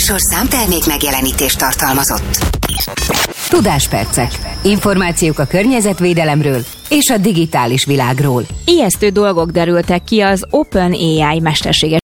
műsor számtermék megjelenítést tartalmazott. Tudáspercek. Információk a környezetvédelemről és a digitális világról. Ijesztő dolgok derültek ki az OpenAI mesterséges